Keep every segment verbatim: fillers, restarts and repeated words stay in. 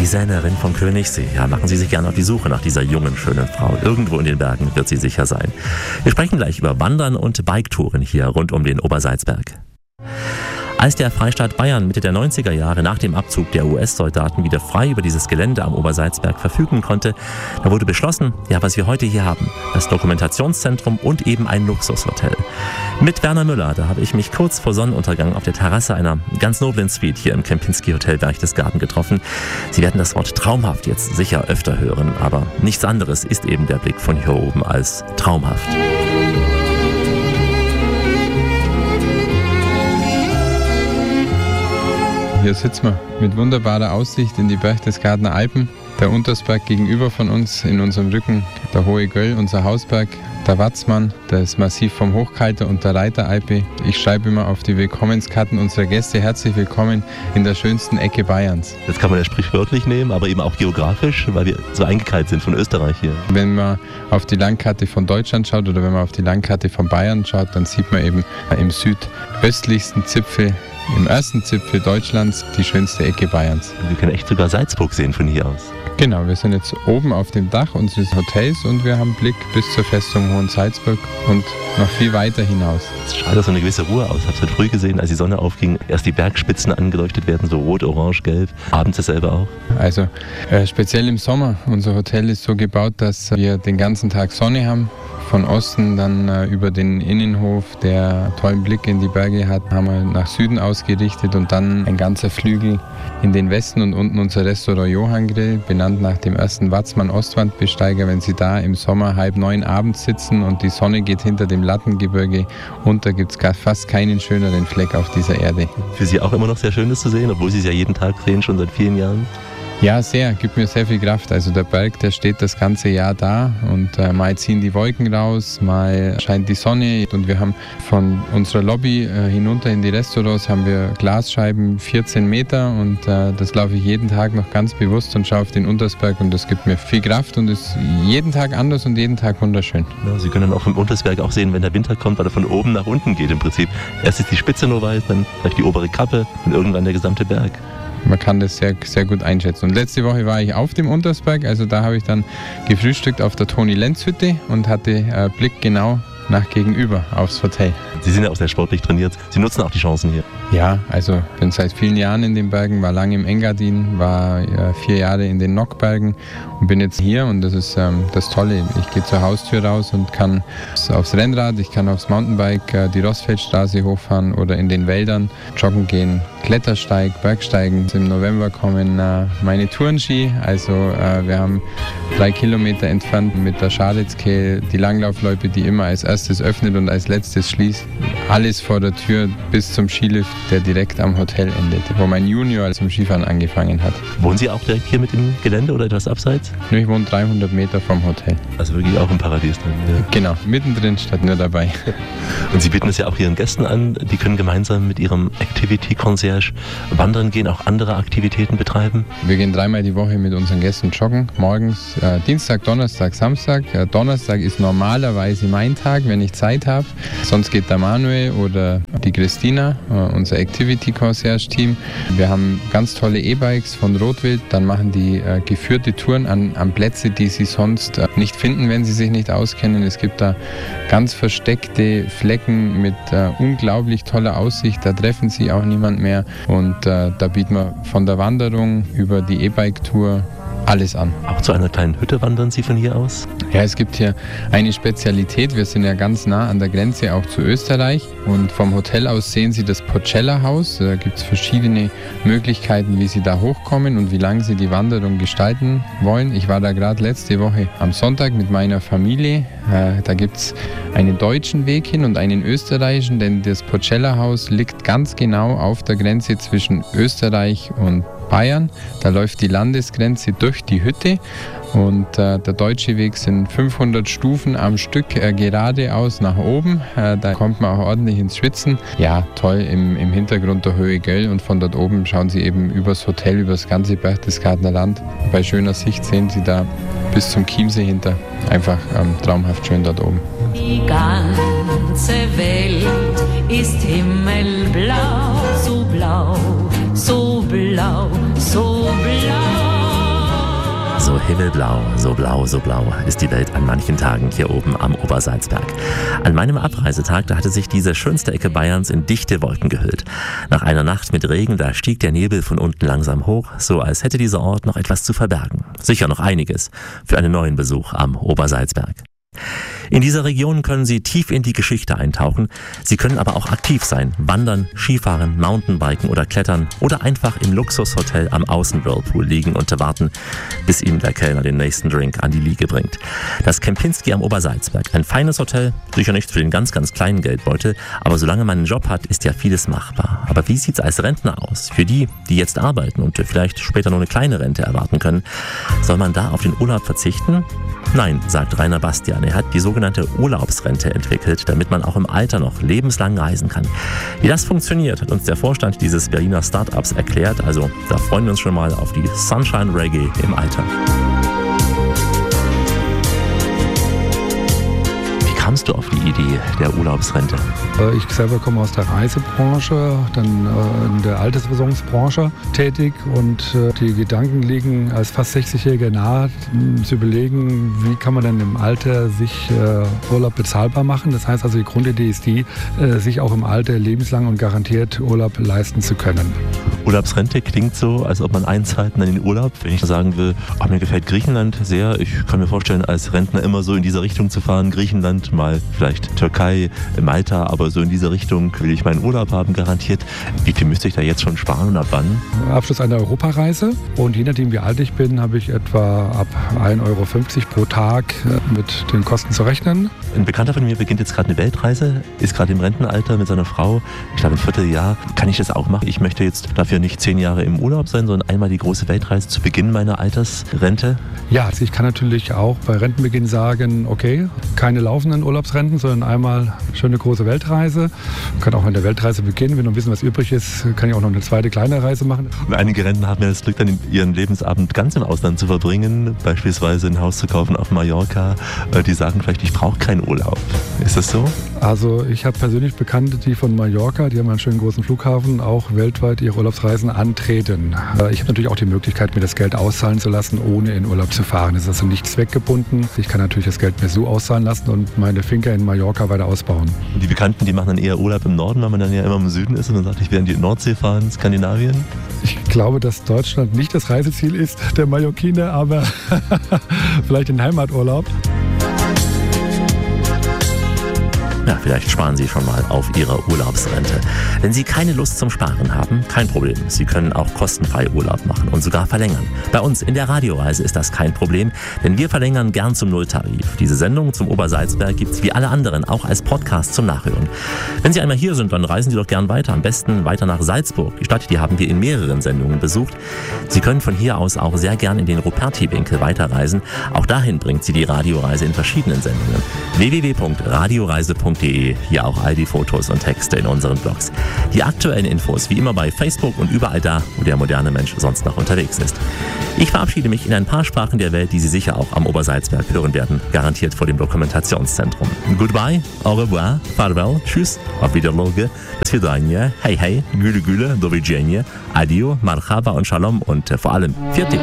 Die Sänerin vom Königssee. Ja, machen Sie sich gerne auf die Suche nach dieser jungen, schönen Frau. Irgendwo in den Bergen wird sie sicher sein. Wir sprechen gleich über Wandern und Biketouren hier rund um den Obersalzberg. Als der Freistaat Bayern Mitte der neunziger Jahre nach dem Abzug der U S-Soldaten wieder frei über dieses Gelände am Obersalzberg verfügen konnte, da wurde beschlossen, ja, was wir heute hier haben, das Dokumentationszentrum und eben ein Luxushotel. Mit Werner Müller, da habe ich mich kurz vor Sonnenuntergang auf der Terrasse einer ganz noblen Suite hier im Kempinski Hotel Berchtesgaden getroffen. Sie werden das Wort traumhaft jetzt sicher öfter hören, aber nichts anderes ist eben der Blick von hier oben als traumhaft. Hier sitzen wir mit wunderbarer Aussicht in die Berchtesgadener Alpen. Der Untersberg gegenüber von uns, in unserem Rücken der Hohe Göll, unser Hausberg, der Watzmann, das Massiv vom Hochkalter und der Reiteralpe. Ich schreibe immer auf die Willkommenskarten unserer Gäste: herzlich willkommen in der schönsten Ecke Bayerns. Das kann man ja sprichwörtlich nehmen, aber eben auch geografisch, weil wir so eingekeilt sind von Österreich hier. Wenn man auf die Landkarte von Deutschland schaut oder wenn man auf die Landkarte von Bayern schaut, dann sieht man eben im südöstlichsten Zipfel, im ersten Zipfel Deutschlands, die schönste Ecke Bayerns. Wir können echt sogar Salzburg sehen von hier aus. Genau, wir sind jetzt oben auf dem Dach unseres Hotels und wir haben Blick bis zur Festung Hohensalzburg und noch viel weiter hinaus. Es strahlt so eine gewisse Ruhe aus. Ich habe es heute früh gesehen, als die Sonne aufging, erst die Bergspitzen angeleuchtet werden, so rot, orange, gelb, abends dasselbe auch. Also äh, speziell im Sommer. Unser Hotel ist so gebaut, dass wir den ganzen Tag Sonne haben. Von Osten dann äh, über den Innenhof, der tollen Blick in die Berge hat, haben wir nach Süden ausgerichtet und dann ein ganzer Flügel in den Westen und unten unser Restaurant Johann Grill, benannt nach dem ersten Watzmann-Ostwandbesteiger. Wenn Sie da im Sommer halb neun abends sitzen und die Sonne geht hinter dem Lattengebirge unter, gibt es fast keinen schöneren Fleck auf dieser Erde. Für Sie auch immer noch sehr schön, das zu sehen, obwohl Sie es ja jeden Tag sehen, schon seit vielen Jahren? Ja, sehr. Gibt mir sehr viel Kraft. Also der Berg, der steht das ganze Jahr da und äh, mal ziehen die Wolken raus, mal scheint die Sonne und wir haben von unserer Lobby äh, hinunter in die Restaurants haben wir Glasscheiben vierzehn Meter und äh, das laufe ich jeden Tag noch ganz bewusst und schaue auf den Untersberg und das gibt mir viel Kraft und ist jeden Tag anders und jeden Tag wunderschön. Ja, Sie können dann auch vom Untersberg auch sehen, wenn der Winter kommt, weil er von oben nach unten geht im Prinzip. Erst ist die Spitze nur weiß, dann vielleicht die obere Kappe und irgendwann der gesamte Berg. Man kann das sehr, sehr gut einschätzen. Und letzte Woche war ich auf dem Untersberg, also da habe ich dann gefrühstückt auf der Toni-Lenz-Hütte und hatte äh, Blick genau nach gegenüber aufs Hotel. Sie sind ja auch sehr sportlich trainiert. Sie nutzen auch die Chancen hier. Ja, also bin seit vielen Jahren in den Bergen, war lange im Engadin, war äh, vier Jahre in den Nockbergen und bin jetzt hier und das ist ähm, das Tolle. Ich gehe zur Haustür raus und kann aufs Rennrad, ich kann aufs Mountainbike äh, die Rossfeldstraße hochfahren oder in den Wäldern joggen gehen, Klettersteig, Bergsteigen. Im November kommen äh, meine Tourenski, also äh, wir haben drei Kilometer entfernt mit der Scharitzke die Langlaufloipe, die immer als erstes öffnet und als letztes schließt. Alles vor der Tür bis zum Skilift, der direkt am Hotel endet, wo mein Junior zum Skifahren angefangen hat. Wohnen Sie auch direkt hier mit im Gelände oder etwas abseits? Ich wohne dreihundert Meter vom Hotel. Also wirklich auch im Paradies drin. Ja. Genau, mittendrin statt nur dabei. Und Sie bieten es ja auch Ihren Gästen an, die können gemeinsam mit Ihrem Activity Concierge wandern gehen, auch andere Aktivitäten betreiben? Wir gehen dreimal die Woche mit unseren Gästen joggen, morgens, äh, Dienstag, Donnerstag, Samstag. Äh, Donnerstag ist normalerweise mein Tag, wenn ich Zeit habe. Sonst geht der Manuel oder die Christina, äh, unser Activity Concierge Team. Wir haben ganz tolle E-Bikes von Rotwild, dann machen die äh, geführte Touren an, an Plätze, die sie sonst äh, nicht finden, wenn sie sich nicht auskennen. Es gibt da ganz versteckte Flecken mit äh, unglaublich toller Aussicht, da treffen sie auch niemand mehr und äh, da bieten wir von der Wanderung über die E-Bike-Tour alles an. Auch zu einer kleinen Hütte wandern Sie von hier aus? Ja, es gibt hier eine Spezialität. Wir sind ja ganz nah an der Grenze auch zu Österreich und vom Hotel aus sehen Sie das Porcella-Haus. Da gibt es verschiedene Möglichkeiten, wie Sie da hochkommen und wie lange Sie die Wanderung gestalten wollen. Ich war da gerade letzte Woche am Sonntag mit meiner Familie. Äh, da gibt es einen deutschen Weg hin und einen österreichischen, denn das Porcella-Haus liegt ganz genau auf der Grenze zwischen Österreich und Bayern. Da läuft die Landesgrenze durch die Hütte und äh, der deutsche Weg sind fünfhundert Stufen am Stück äh, geradeaus nach oben. Äh, da kommt man auch ordentlich ins Schwitzen. Ja, toll, im, im Hintergrund der Höhe Göll und von dort oben schauen Sie eben übers Hotel, übers ganze Berchtesgadener Land. Bei schöner Sicht sehen Sie da bis zum Chiemsee hinter. Einfach ähm, traumhaft schön dort oben. Die ganze Welt ist himmelblau, so blau, so blau, so blau. So himmelblau, so blau, so blau ist die Welt an manchen Tagen hier oben am Obersalzberg. An meinem Abreisetag, da hatte sich diese schönste Ecke Bayerns in dichte Wolken gehüllt. Nach einer Nacht mit Regen, da stieg der Nebel von unten langsam hoch, so als hätte dieser Ort noch etwas zu verbergen. Sicher noch einiges für einen neuen Besuch am Obersalzberg. In dieser Region können Sie tief in die Geschichte eintauchen. Sie können aber auch aktiv sein, wandern, Skifahren, Mountainbiken oder klettern oder einfach im Luxushotel am Außenwhirlpool liegen und warten, bis Ihnen der Kellner den nächsten Drink an die Liege bringt. Das Kempinski am Obersalzberg, ein feines Hotel, sicher nicht für den ganz, ganz kleinen Geldbeutel, aber solange man einen Job hat, ist ja vieles machbar. Aber wie sieht's als Rentner aus? Für die, die jetzt arbeiten und vielleicht später nur eine kleine Rente erwarten können, soll man da auf den Urlaub verzichten? Nein, sagt Rainer Bastian. Er hat die sogenannte Urlaubsrente entwickelt, damit man auch im Alter noch lebenslang reisen kann. Wie das funktioniert, hat uns der Vorstand dieses Berliner Start-ups erklärt. Also da freuen wir uns schon mal auf die Sunshine Reggae im Alter. Kamst du auf die Idee der Urlaubsrente? Ich selber komme aus der Reisebranche, dann in der Altersversorgungsbranche tätig und die Gedanken liegen als fast sechzigjähriger nahe, zu überlegen, wie kann man denn im Alter sich Urlaub bezahlbar machen. Das heißt also, die Grundidee ist die, sich auch im Alter lebenslang und garantiert Urlaub leisten zu können. Urlaubsrente klingt so, als ob man einzahlt in den Urlaub. Wenn ich sagen will, ach, mir gefällt Griechenland sehr, ich kann mir vorstellen, als Rentner immer so in dieser Richtung zu fahren, Griechenland, mal vielleicht Türkei, Malta, aber so in dieser Richtung will ich meinen Urlaub haben, garantiert. Wie viel müsste ich da jetzt schon sparen und ab wann? Abschluss einer Europareise und je nachdem wie alt ich bin, habe ich etwa ab ein Euro fünfzig pro Tag mit den Kosten zu rechnen. Ein Bekannter von mir beginnt jetzt gerade eine Weltreise, ist gerade im Rentenalter mit seiner Frau, ich glaube ein Vierteljahr. Kann ich das auch machen? Ich möchte jetzt dafür nicht zehn Jahre im Urlaub sein, sondern einmal die große Weltreise zu Beginn meiner Altersrente. Ja, also ich kann natürlich auch bei Rentenbeginn sagen, okay, keine laufenden Urlaubsrenten, sondern einmal schöne große Weltreise. Man kann auch an der Weltreise beginnen, wenn noch ein bisschen was übrig ist, kann ich auch noch eine zweite kleine Reise machen. Und einige Rentner haben ja das Glück, dann ihren Lebensabend ganz im Ausland zu verbringen, beispielsweise ein Haus zu kaufen auf Mallorca. Die sagen vielleicht, ich brauche keinen Urlaub. Ist das so? Also ich habe persönlich Bekannte, die von Mallorca, die haben einen schönen großen Flughafen, auch weltweit ihre Urlaubsreisen antreten. Ich habe natürlich auch die Möglichkeit, mir das Geld auszahlen zu lassen, ohne in Urlaub zu fahren. Es ist also nicht zweckgebunden. Ich kann natürlich das Geld mir so auszahlen lassen und meine Finca in Mallorca weiter ausbauen. Und die Bekannten, die machen dann eher Urlaub im Norden, weil man dann ja immer im Süden ist und dann sagt, ich werde in die Nordsee fahren, Skandinavien? Ich glaube, dass Deutschland nicht das Reiseziel ist der Mallorquiner, aber vielleicht ein Heimaturlaub. Ja, vielleicht sparen Sie schon mal auf Ihrer Urlaubsrente. Wenn Sie keine Lust zum Sparen haben, kein Problem. Sie können auch kostenfrei Urlaub machen und sogar verlängern. Bei uns in der Radioreise ist das kein Problem, denn wir verlängern gern zum Nulltarif. Diese Sendung zum Obersalzberg gibt's wie alle anderen auch als Podcast zum Nachhören. Wenn Sie einmal hier sind, dann reisen Sie doch gern weiter. Am besten weiter nach Salzburg. Die Stadt, die haben wir in mehreren Sendungen besucht. Sie können von hier aus auch sehr gern in den Ruperti-Winkel weiterreisen. Auch dahin bringt Sie die Radioreise in verschiedenen Sendungen. w w w punkt radioreise punkt de. Hier auch all die Fotos und Texte in unseren Blogs. Die aktuellen Infos wie immer bei Facebook und überall da, wo der moderne Mensch sonst noch unterwegs ist. Ich verabschiede mich in ein paar Sprachen der Welt, die Sie sicher auch am Obersalzberg hören werden, garantiert vor dem Dokumentationszentrum. Goodbye, au revoir, farewell, tschüss, auf Wiederloge, das Vidania, hey hey, güle güle, do widzenia, adio, marhaba und shalom und äh, vor allem vierte.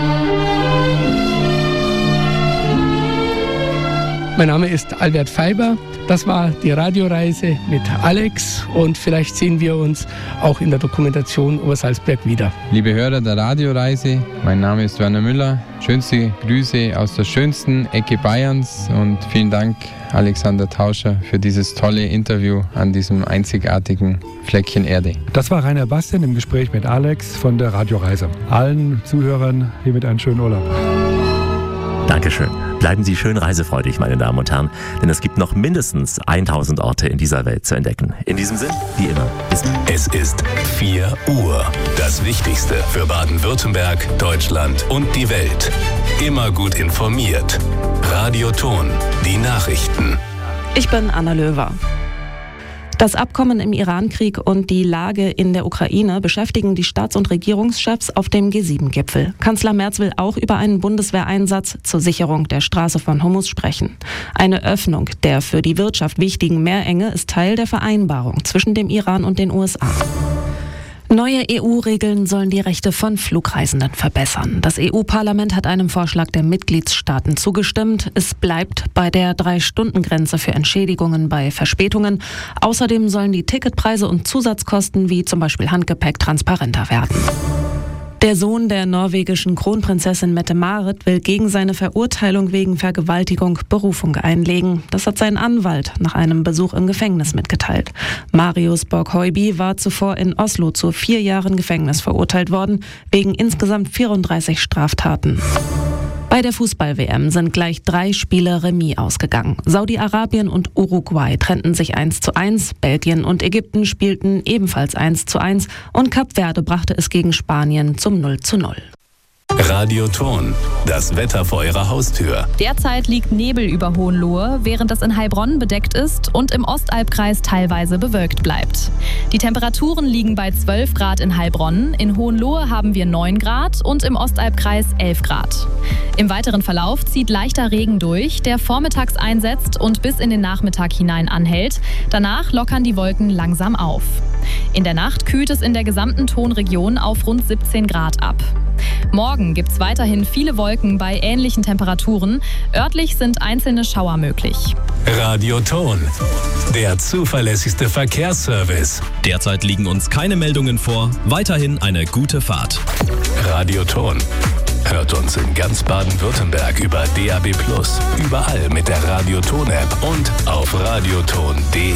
Mein Name ist Albert Feiber. Das war die Radioreise mit Alex und vielleicht sehen wir uns auch in der Dokumentation Obersalzberg wieder. Liebe Hörer der Radioreise, mein Name ist Werner Müller. Schönste Grüße aus der schönsten Ecke Bayerns und vielen Dank, Alexander Tauscher, für dieses tolle Interview an diesem einzigartigen Fleckchen Erde. Das war Rainer Bastian im Gespräch mit Alex von der Radioreise. Allen Zuhörern hiermit einen schönen Urlaub. Dankeschön. Bleiben Sie schön reisefreudig, meine Damen und Herren, denn es gibt noch mindestens tausend Orte in dieser Welt zu entdecken. In diesem Sinn, wie immer, bis dann. Es ist vier Uhr. Das Wichtigste für Baden-Württemberg, Deutschland und die Welt. Immer gut informiert. Radioton, die Nachrichten. Ich bin Anna Löwer. Das Abkommen im Iran-Krieg und die Lage in der Ukraine beschäftigen die Staats- und Regierungschefs auf dem G sieben Gipfel. Kanzler Merz will auch über einen Bundeswehreinsatz zur Sicherung der Straße von Hormuz sprechen. Eine Öffnung der für die Wirtschaft wichtigen Meerenge ist Teil der Vereinbarung zwischen dem Iran und den U S A. Neue E U-Regeln sollen die Rechte von Flugreisenden verbessern. Das E U-Parlament hat einem Vorschlag der Mitgliedstaaten zugestimmt. Es bleibt bei der Drei-Stunden-Grenze für Entschädigungen bei Verspätungen. Außerdem sollen die Ticketpreise und Zusatzkosten wie zum Beispiel Handgepäck transparenter werden. Der Sohn der norwegischen Kronprinzessin Mette-Marit will gegen seine Verurteilung wegen Vergewaltigung Berufung einlegen. Das hat sein Anwalt nach einem Besuch im Gefängnis mitgeteilt. Marius Borg-Høiby war zuvor in Oslo zu vier Jahren Gefängnis verurteilt worden, wegen insgesamt vierunddreißig Straftaten. Bei der Fußball-W M sind gleich drei Spiele Remis ausgegangen. Saudi-Arabien und Uruguay trennten sich eins zu eins, Belgien und Ägypten spielten ebenfalls eins zu eins und Kap Verde brachte es gegen Spanien zum null zu null. Radioton, das Wetter vor Ihrer Haustür. Derzeit liegt Nebel über Hohenlohe, während es in Heilbronn bedeckt ist und im Ostalbkreis teilweise bewölkt bleibt. Die Temperaturen liegen bei zwölf Grad in Heilbronn, in Hohenlohe haben wir neun Grad und im Ostalbkreis elf Grad. Im weiteren Verlauf zieht leichter Regen durch, der vormittags einsetzt und bis in den Nachmittag hinein anhält. Danach lockern die Wolken langsam auf. In der Nacht kühlt es in der gesamten Tonregion auf rund siebzehn Grad ab. Morgen gibt es weiterhin viele Wolken bei ähnlichen Temperaturen. Örtlich sind einzelne Schauer möglich. Radioton, der zuverlässigste Verkehrsservice. Derzeit liegen uns keine Meldungen vor. Weiterhin eine gute Fahrt. Radioton. Hört uns in ganz Baden-Württemberg über D A B plus, überall mit der Radioton-App und auf radioton punkt de.